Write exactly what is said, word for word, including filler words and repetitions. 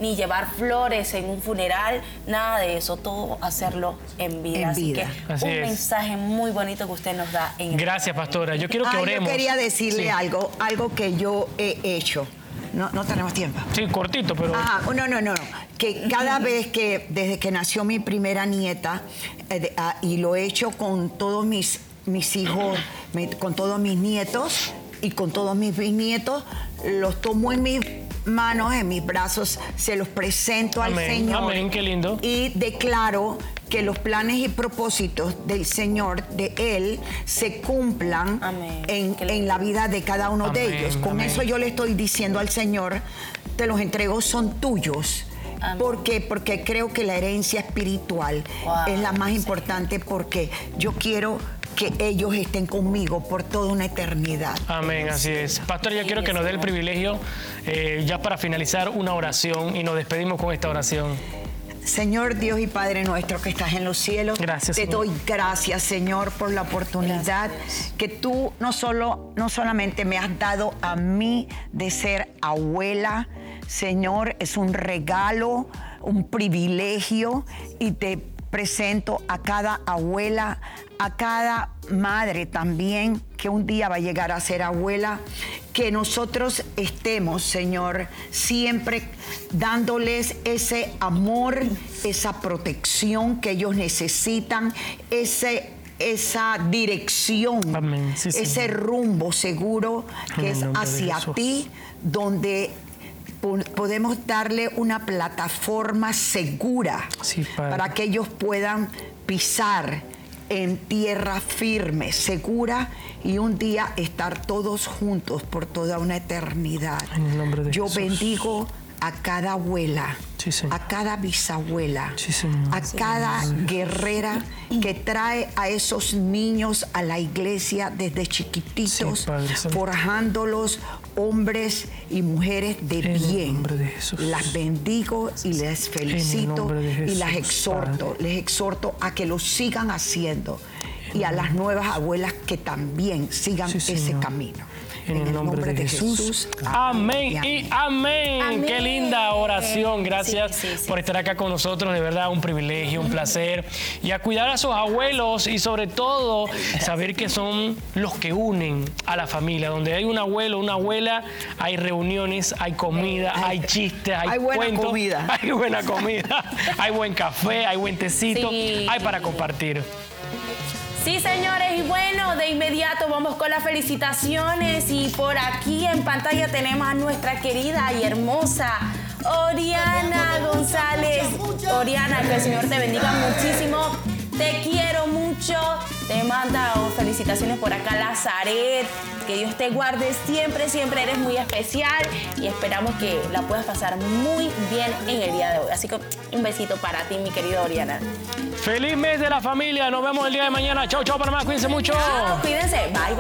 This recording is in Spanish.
ni llevar flores en un funeral, nada de eso, todo hacerlo en vida. En vida. Así que Así un es. mensaje muy bonito que usted nos da en el... Gracias, pastora. Yo quiero que Ah, oremos. yo quería decirle Sí. algo, algo que yo he hecho. No, no tenemos tiempo. Sí, cortito, pero... Ah, no, no, no, no. Que cada vez que, desde que nació mi primera nieta, eh, de- ah, y lo he hecho con todos mis, mis hijos, mi- con todos mis nietos y con todos mis bisnietos, los tomo en mis manos, en mis brazos, se los presento al Amén, Señor. amén, qué lindo. Y declaro que los planes y propósitos del Señor, de Él, se cumplan Amén. en, Qué lindo. en la vida de cada uno de Amén, ellos. Con amén. eso yo le estoy diciendo al Señor, te los entrego, son tuyos. Amén. ¿Por qué? Porque creo que la herencia espiritual Wow, es la más sí. importante, porque yo quiero que ellos estén conmigo por toda una eternidad. Amén, así es. Pastor, yo quiero que nos dé el privilegio, eh, ya para finalizar, una oración y nos despedimos con esta oración. Señor Dios y Padre nuestro que estás en los cielos, Gracias, te Señor. doy gracias, Señor, por la oportunidad que tú no solo no solamente me has dado a mí de ser abuela, Señor, es un regalo, un privilegio, y te presento a cada abuela, a cada madre también que un día va a llegar a ser abuela, que nosotros estemos, Señor, siempre dándoles ese amor, esa protección que ellos necesitan, ese, esa dirección, Amén. Sí, ese Señor. rumbo seguro En que el es nombre de hacia Jesús. ti, donde po- podemos darle una plataforma segura Sí, Padre. para que ellos puedan pisar en tierra firme, segura, y un día estar todos juntos por toda una eternidad. En el nombre de Yo Jesús. bendigo a cada abuela, Sí, Señor. a cada bisabuela, Sí, Señor. a cada guerrera que trae a esos niños a la iglesia desde chiquititos, Sí, Padre Santo. forjándolos hombres y mujeres de En el bien. nombre de Jesús. Las bendigo y les felicito nombre de y las Jesús, exhorto, Padre. les exhorto a que lo sigan haciendo, y a las nuevas abuelas que también sigan Sí, ese Señor. camino. En el nombre de Jesús. Amén. Amén y amén. Amén. Qué linda oración. Gracias Sí, sí, sí. por estar acá con nosotros. De verdad, un privilegio, un placer. Y a cuidar a sus abuelos y sobre todo saber que son los que unen a la familia. Donde hay un abuelo, una abuela, hay reuniones, hay comida, hay chistes, hay, Hay buena cuentos. comida. Hay buena comida. Hay buen café, hay buen tecito. Sí. Hay para compartir. Sí, señores, y bueno, de inmediato vamos con las felicitaciones, y por aquí en pantalla tenemos a nuestra querida y hermosa Oriana González. Oriana, que el Señor te bendiga muchísimo, te quiero mucho, te manda felicitaciones por acá Lazaret, que Dios te guarde siempre, siempre eres muy especial, y esperamos que la puedas pasar muy bien en el día de hoy. Así que un besito para ti, mi querida Oriana. Feliz mes de la familia. Nos vemos el día de mañana. Chau, chau, para más. Cuídense mucho. Cuídense, bye, bye.